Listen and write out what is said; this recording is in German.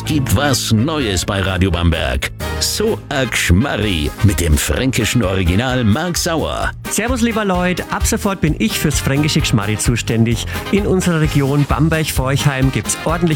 gibt was Neues bei Radio Bamberg. So a Gschmarri mit dem fränkischen Original Mark Sauer. Servus lieber Leute, ab sofort bin ich fürs fränkische Gschmarri zuständig. In unserer Region Bamberg-Forchheim gibt's ordentlich